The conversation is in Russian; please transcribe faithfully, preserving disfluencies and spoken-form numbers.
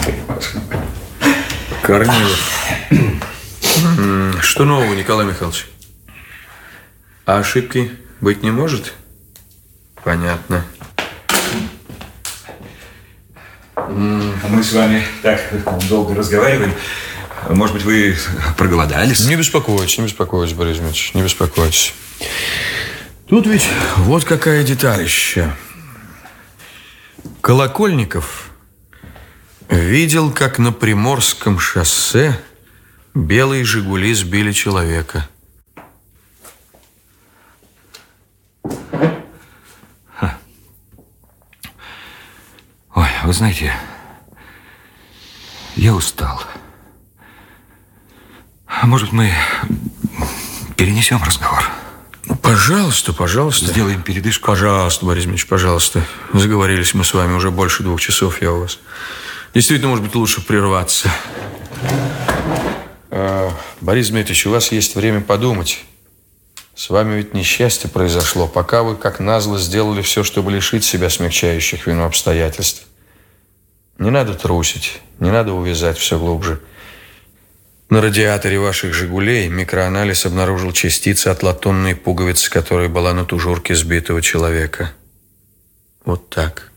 Корнилов. Что нового, Николай Михайлович? А ошибки быть не может? Понятно. Мы с вами так долго разговариваем. Может быть, вы проголодались? Не беспокойтесь, не беспокойтесь, Борис Дмитриевич, не беспокойтесь. Тут ведь вот какая деталь еще. Колокольников видел, как на Приморском шоссе белые «Жигули» сбили человека. Ха. Ой, вы знаете, я устал. Может, мы перенесем разговор? Пожалуйста, пожалуйста. Сделаем передышку. Пожалуйста, Борис Дмитриевич, пожалуйста. Заговорились мы с вами уже больше двух часов, я у вас. Действительно, может быть, лучше прерваться. А, Борис Дмитриевич, у вас есть время подумать. С вами ведь несчастье произошло, пока вы, как назло, сделали все, чтобы лишить себя смягчающих вину обстоятельств. Не надо трусить, не надо увязать все глубже. На радиаторе ваших «Жигулей» микроанализ обнаружил частицы от латунной пуговицы, которая была на тужурке сбитого человека. Вот так.